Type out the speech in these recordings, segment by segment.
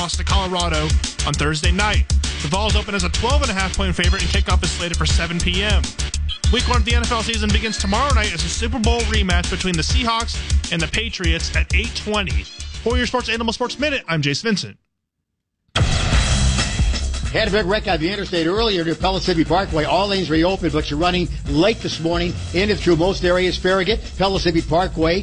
lost to Colorado on Thursday night. The Vols open as a 12.5-point favorite, and kickoff is slated for 7 p.m. Week 1 of the NFL season begins tomorrow night as a Super Bowl rematch between the Seahawks and the Patriots at 8:20. For your Sports Animal Sports Minute, I'm Jace Vincent. Had a big wreck on the interstate earlier near Pellissippi Parkway. All lanes reopened, but you're running late this morning in and through most areas. Farragut, Pellissippi Parkway,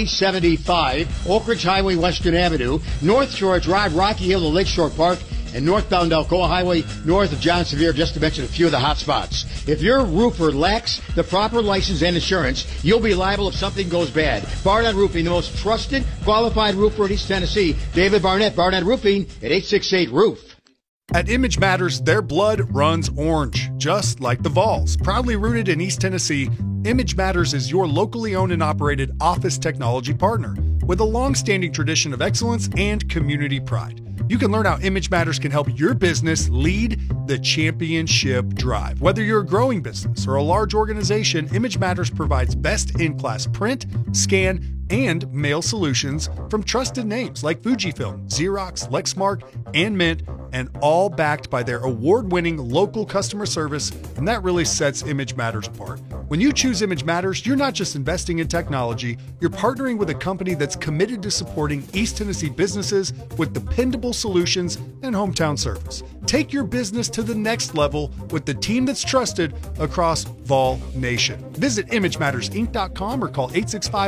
4075, Oak Ridge Highway, Western Avenue, North Shore Drive, Rocky Hill to Lakeshore Park, and northbound Alcoa Highway north of John Sevier, just to mention a few of the hot spots. If your roofer lacks the proper license and insurance, you'll be liable if something goes bad. Barnett Roofing, the most trusted, qualified roofer in East Tennessee. David Barnett, Barnett Roofing at 868-ROOF. At Image Matters, their blood runs orange, just like the Vols. Proudly rooted in East Tennessee, Image Matters is your locally owned and operated office technology partner with a long-standing tradition of excellence and community pride. You can learn how Image Matters can help your business lead the championship drive. Whether you're a growing business or a large organization, Image Matters provides best-in-class print, scan, and mail solutions from trusted names like Fujifilm, Xerox, Lexmark, and Mint, and all backed by their award-winning local customer service, and that really sets Image Matters apart. When you choose Image Matters, you're not just investing in technology, you're partnering with a company that's committed to supporting East Tennessee businesses with dependable solutions and hometown service. Take your business to the next level with the team that's trusted across Vol Nation. Visit ImageMattersInc.com or call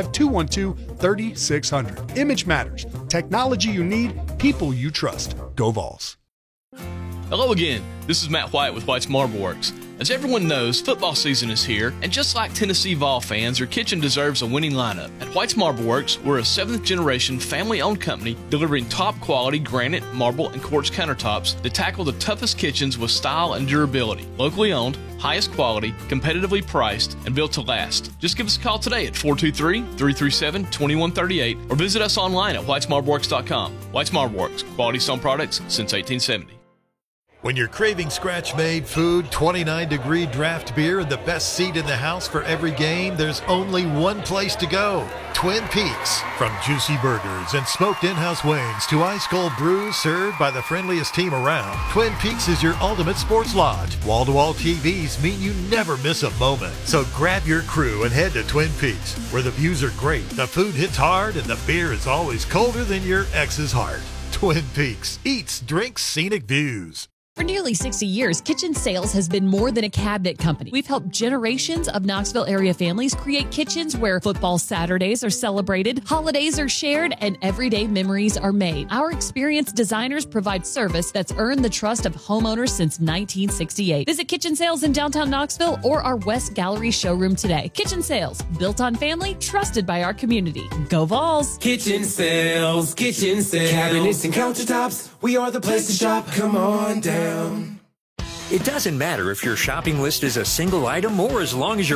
865-212-3600. Image Matters. Technology you need, people you trust. Go Vols. Hello again. This is Matt White with White's Marble Works. As everyone knows, football season is here, and just like Tennessee Vol fans, your kitchen deserves a winning lineup. At White's Marble Works, we're a 7th-generation family-owned company delivering top-quality granite, marble, and quartz countertops that tackle the toughest kitchens with style and durability. Locally owned, highest quality, competitively priced, and built to last. Just give us a call today at 423-337-2138 or visit us online at whitesmarbleworks.com. White's Marble Works, quality stone products since 1870. When you're craving scratch-made food, 29-degree draft beer, and the best seat in the house for every game, there's only one place to go. Twin Peaks. From juicy burgers and smoked in-house wings to ice-cold brews served by the friendliest team around, Twin Peaks is your ultimate sports lodge. Wall-to-wall TVs mean you never miss a moment. So grab your crew and head to Twin Peaks, where the views are great, the food hits hard, and the beer is always colder than your ex's heart. Twin Peaks. Eats, drinks, scenic views. For nearly 60 years, Kitchen Sales has been more than a cabinet company. We've helped generations of Knoxville area families create kitchens where football Saturdays are celebrated, holidays are shared, and everyday memories are made. Our experienced designers provide service that's earned the trust of homeowners since 1968. Visit Kitchen Sales in downtown Knoxville or our West Gallery showroom today. Kitchen Sales, built on family, trusted by our community. Go Vols! Kitchen Sales, Kitchen Sales. Cabinets and countertops, we are the place to shop. Come on down. It doesn't matter if your shopping list is a single item or as long as you're